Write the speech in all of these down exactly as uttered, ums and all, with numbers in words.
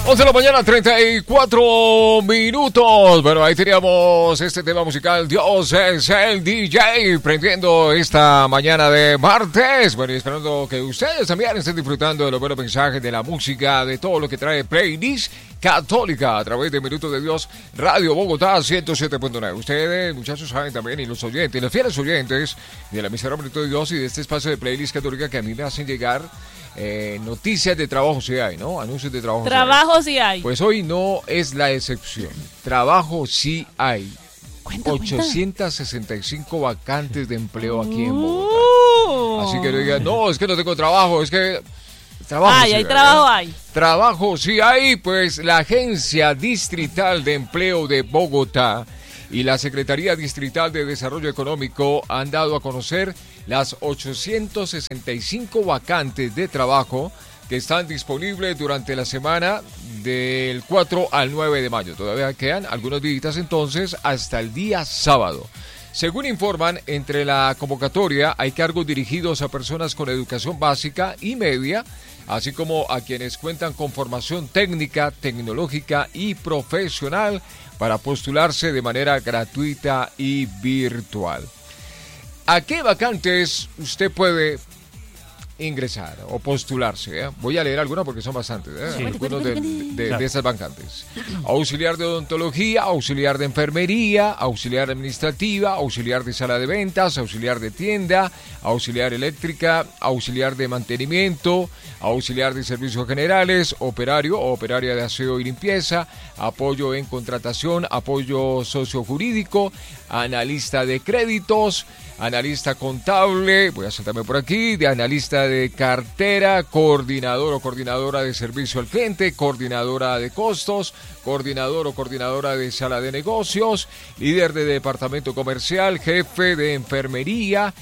once de la mañana, treinta y cuatro minutos. Bueno, ahí teníamos este tema musical. Dios es el D J, prendiendo esta mañana de martes. Bueno, y esperando que ustedes también estén disfrutando de los buenos mensajes, de la música, de todo lo que trae Playlist Católica a través de Minutos de Dios, Radio Bogotá ciento siete punto nueve. Ustedes, muchachos, saben también, y los oyentes, los fieles oyentes de la emisora Minutos de Dios y de este espacio de Playlist Católica que a mí me hacen llegar eh, noticias de trabajo si hay, ¿no? Anuncios de trabajo. Trabajo si hay. Pues hoy no es la excepción. Trabajo sí hay. Cuenta, ochocientas sesenta y cinco vacantes de empleo aquí en Bogotá. Uh. Así que no digan, no, es que no tengo trabajo, es que... Trabajo Ay, sí hay hay, trabajo, ¿eh? hay. Trabajo sí hay, pues la Agencia Distrital de Empleo de Bogotá y la Secretaría Distrital de Desarrollo Económico han dado a conocer las ochocientas sesenta y cinco vacantes de trabajo que están disponibles durante la semana del cuatro al nueve de mayo. Todavía quedan algunos días entonces hasta el día sábado. Según informan, entre la convocatoria hay cargos dirigidos a personas con educación básica y media, así como a quienes cuentan con formación técnica, tecnológica y profesional para postularse de manera gratuita y virtual. ¿A qué vacantes usted puede ingresar o postularse? ¿eh? Voy a leer algunas porque son bastantes, ¿eh? Sí. Algunos de, de, Claro. de esas vacantes. Auxiliar de odontología, auxiliar de enfermería, auxiliar administrativa, auxiliar de sala de ventas, auxiliar de tienda, auxiliar eléctrica, auxiliar de mantenimiento, auxiliar de servicios generales, operario o operaria de aseo y limpieza, apoyo en contratación, apoyo sociojurídico, analista de créditos, analista contable, voy a saltarme por aquí, de analista de cartera, coordinador o coordinadora de servicio al cliente, coordinadora de costos, coordinador o coordinadora de sala de negocios, líder de departamento comercial, jefe de enfermería,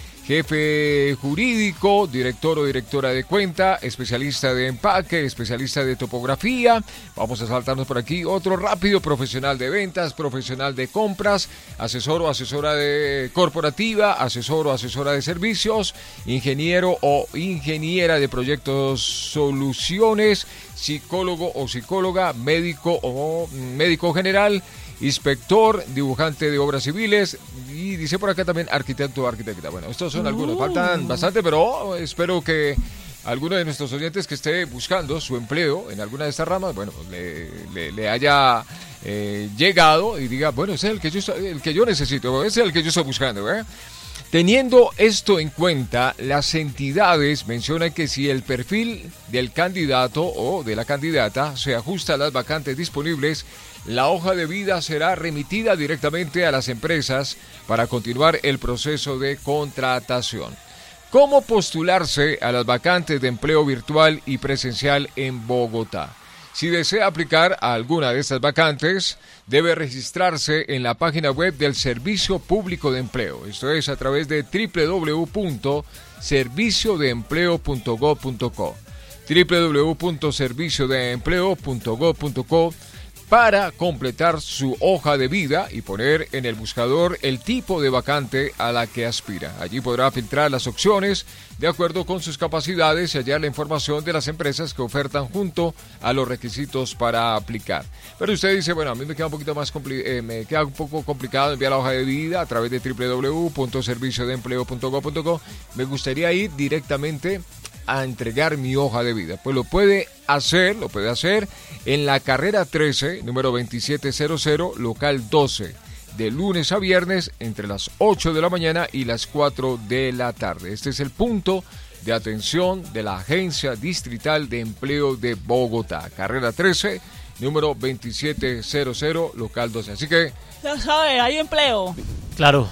jefe jurídico, director o directora de cuenta, especialista de empaque, especialista de topografía. Vamos a saltarnos por aquí otro rápido: profesional de ventas, profesional de compras, asesor o asesora de corporativa, asesor o asesora de servicios, ingeniero o ingeniera de proyectos soluciones, psicólogo o psicóloga, médico o médico general, inspector, dibujante de obras civiles y dice por acá también arquitecto o arquitecta. Bueno, estos son algunos, faltan bastante, pero espero que alguno de nuestros oyentes que esté buscando su empleo en alguna de estas ramas, bueno, le, le, le haya eh, llegado y diga, bueno, ese es el que yo, el que yo necesito, ese es el que yo estoy buscando, ¿eh? Teniendo esto en cuenta, las entidades mencionan que si el perfil del candidato o de la candidata se ajusta a las vacantes disponibles, la hoja de vida será remitida directamente a las empresas para continuar el proceso de contratación. ¿Cómo postularse a las vacantes de empleo virtual y presencial en Bogotá? Si desea aplicar a alguna de estas vacantes, debe registrarse en la página web del Servicio Público de Empleo. Esto es a través de doble u doble u doble u punto servicio de empleo punto gob punto co. doble u doble u doble u punto servicio de empleo punto gob punto co para completar su hoja de vida y poner en el buscador el tipo de vacante a la que aspira. Allí podrá filtrar las opciones de acuerdo con sus capacidades y hallar la información de las empresas que ofertan junto a los requisitos para aplicar. Pero usted dice, bueno, a mí me queda un poquito más compli- eh, me queda un poco complicado enviar la hoja de vida a través de doble u doble u doble u punto servicio de empleo punto gob punto co. Me gustaría ir directamente a entregar mi hoja de vida. Pues lo puede hacer, lo puede hacer en la carrera trece, número veintisiete cero cero, local doce, de lunes a viernes entre las ocho de la mañana y las cuatro de la tarde. Este es el punto de atención de la Agencia Distrital de Empleo de Bogotá. Carrera trece, número veintisiete cero cero, local doce. Así que... Ya sabe, hay empleo. Claro.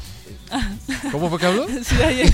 ¿Cómo fue que habló? Sí, hay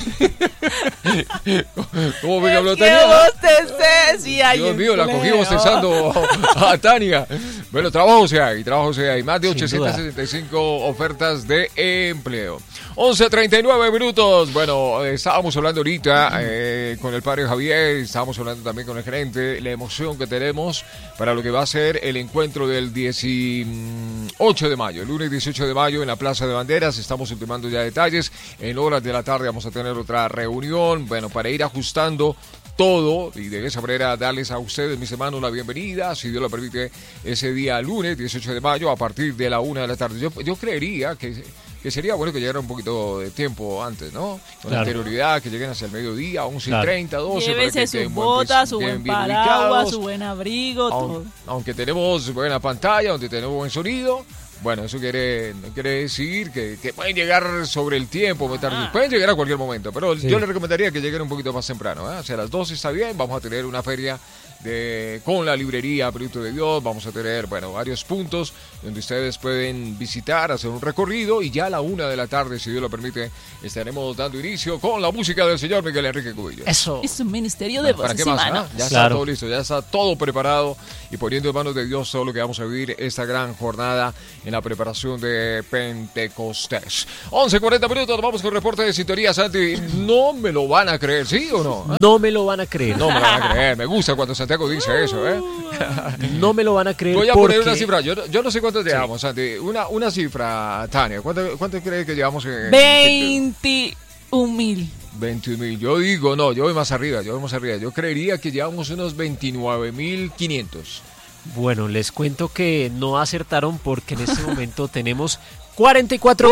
¿Cómo fue que habló Es que Tania? bostecé, sí hay Dios mío, la cogí empleo. bostezando a Tania. Bueno, trabajo se hay, trabajo se hay. Más de Sin ochocientas duda. sesenta y cinco ofertas de empleo. once treinta y nueve minutos. Bueno, eh, estábamos hablando ahorita eh, con el padre Javier, estábamos hablando también con el gerente, la emoción que tenemos para lo que va a ser el encuentro del dieciocho de mayo, el lunes dieciocho de mayo en la Plaza de Banderas. Estamos ultimando ya detalles. En horas de la tarde vamos a tener otra reunión, bueno, para ir ajustando todo y de esa manera darles a ustedes, mis hermanos, la bienvenida, si Dios lo permite, ese día lunes dieciocho de mayo a partir de la una de la tarde. Yo, yo creería que, que sería bueno que llegara un poquito de tiempo antes, ¿no? Con Claro. anterioridad, que lleguen hacia el mediodía, once Claro. y treinta, doce. para que Llévese sus estén buen- botas, su bien- buen bien paraguas, ubicados. su buen abrigo, todo. Aun- Aunque tenemos buena pantalla, donde tenemos buen sonido, bueno, eso quiere, no quiere decir que, que pueden llegar sobre el tiempo, muy tarde. pueden llegar a cualquier momento, pero Sí. yo les recomendaría que lleguen un poquito más temprano, ¿eh? O sea, a las doce está bien, vamos a tener una feria de, con la librería Producto de Dios, vamos a tener, bueno, varios puntos donde ustedes pueden visitar, hacer un recorrido y ya a la una de la tarde, si Dios lo permite, estaremos dando inicio con la música del señor Miguel Enrique Cubillos. Eso. Es un ministerio de ¿Para voces qué y más? manos. ah? Ya está Claro. todo listo, ya está todo preparado y poniendo en manos de Dios todo lo que vamos a vivir esta gran jornada en la preparación de Pentecostés. once cuarenta minutos, vamos con reporte de sintonía, Santi. No me lo van a creer, ¿sí o no? ¿Ah? No me lo van a creer. No me lo van a creer, me gusta cuando Santiago dice eso, ¿eh? No me lo van a creer. Voy a porque... poner una cifra, yo, no- yo no sé cuántos llevamos, Santi. Una, una cifra, Tania, ¿cuánto, cuánto crees que llevamos en veintiún mil. veintiún mil? Yo digo, no, yo voy más arriba, yo voy más arriba. Yo creería que llevamos unos veintinueve mil quinientos. Bueno, les cuento que no acertaron porque en este momento tenemos cuarenta y cuatro.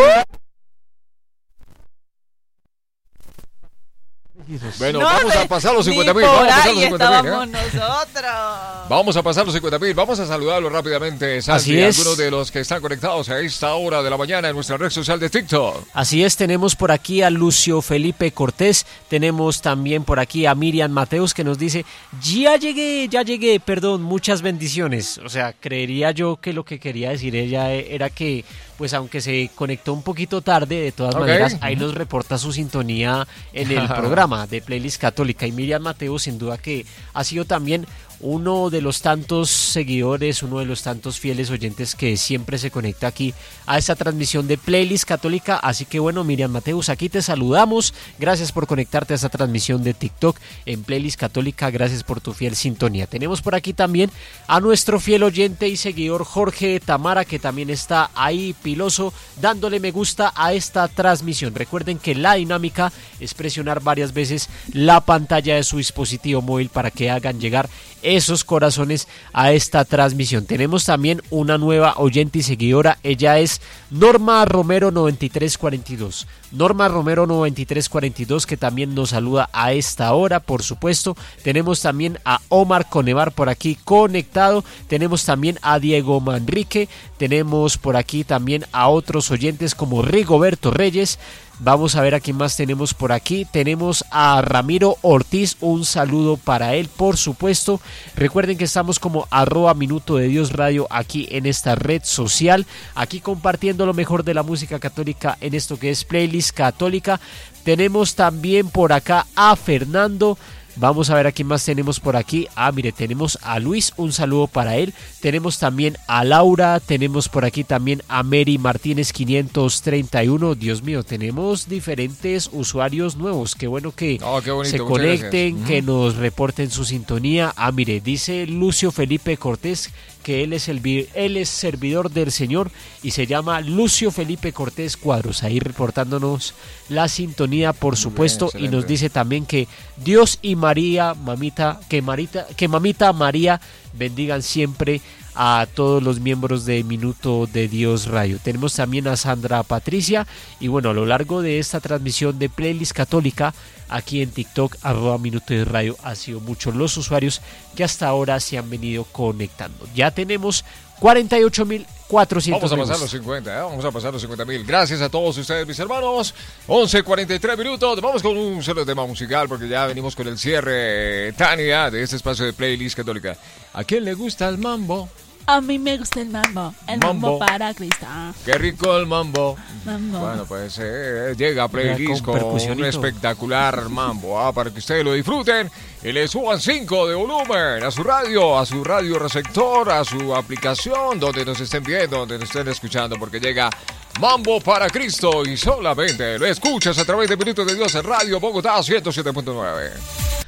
Bueno, No, vamos a ni pasar los cincuenta mil. por Vamos a pasar ahí los cincuenta mil. estábamos ¿eh? nosotros. Vamos a pasar los cincuenta mil. Vamos a saludarlos rápidamente, Santi. Así es. Algunos de los que están conectados a esta hora de la mañana en nuestra red social de TikTok. Así es, tenemos por aquí a Lucio Felipe Cortés, tenemos también por aquí a Miriam Mateus que nos dice, ya llegué, ya llegué, perdón, muchas bendiciones. O sea, creería yo que lo que quería decir ella era que, pues aunque se conectó un poquito tarde, de todas Ok. maneras, ahí nos reporta su sintonía en el programa de Playlist Católica. Y Miriam Mateus, sin duda que ha sido también uno de los tantos seguidores, uno de los tantos fieles oyentes que siempre se conecta aquí a esta transmisión de Playlist Católica. Así que bueno, Miriam Mateus, aquí te saludamos. Gracias por conectarte a esta transmisión de TikTok en Playlist Católica. Gracias por tu fiel sintonía. Tenemos por aquí también a nuestro fiel oyente y seguidor Jorge Tamara, que también está ahí piloso dándole me gusta a esta transmisión. Recuerden que la dinámica es presionar varias veces la pantalla de su dispositivo móvil para que hagan llegar esos corazones a esta transmisión. Tenemos también una nueva oyente y seguidora, ella es Norma Romero noventa y tres cuarenta y dos. Norma Romero noventa y tres cuarenta y dos, que también nos saluda a esta hora, por supuesto. Tenemos también a Omar Conevar por aquí conectado. Tenemos también a Diego Manrique. Tenemos por aquí también a otros oyentes como Rigoberto Reyes. Vamos a ver a quién más tenemos por aquí. Tenemos a Ramiro Ortiz, un saludo para él, por supuesto. Recuerden que estamos como arroba Minuto de Dios Radio aquí en esta red social, aquí compartiendo lo mejor de la música católica en esto que es Playlist Católica. Tenemos también por acá a Fernando. Vamos a ver a quién más tenemos por aquí. Ah, mire, tenemos a Luis, un saludo para él. Tenemos también a Laura, tenemos por aquí también a Mary Martínez quinientos treinta y uno. Dios mío, tenemos diferentes usuarios nuevos. Qué bueno que Oh, qué bonito, se muchas conecten, gracias. que Ujú. nos reporten su sintonía. Ah, mire, dice Lucio Felipe Cortés que él es el vi- él es servidor del Señor y se llama Lucio Felipe Cortés Cuadros, ahí reportándonos la sintonía, por supuesto, bien, y nos excelente. dice también que Dios y María, mamita, que Marita, que mamita María bendigan siempre a todos los miembros de Minuto de Dios Radio. Tenemos también a Sandra Patricia y bueno, a lo largo de esta transmisión de Playlist Católica aquí en TikTok, arroba Minuto de Radio, ha sido muchos los usuarios que hasta ahora se han venido conectando. Ya tenemos cuarenta y ocho mil cuatrocientos. Vamos a pasar los cincuenta, ¿eh? Vamos a pasar los cincuenta mil. Gracias a todos ustedes, mis hermanos. once cuarenta y tres minutos. Vamos con un solo tema musical porque ya venimos con el cierre, Tania, de este espacio de Playlist Católica. ¿A quién le gusta el mambo? A mí me gusta el mambo, el mambo, Mambo. para Cristo. Qué rico el mambo. Mambo. Bueno, pues eh, llega a Playlist con con, percusión y un todo. espectacular mambo, ¿ah? Para que ustedes lo disfruten y le suban cinco de volumen a su radio, a su radio receptor, a su aplicación, donde nos estén viendo, donde nos estén escuchando, porque llega Mambo para Cristo y solamente lo escuchas a través de Minutos de Dios en Radio Bogotá ciento siete punto nueve.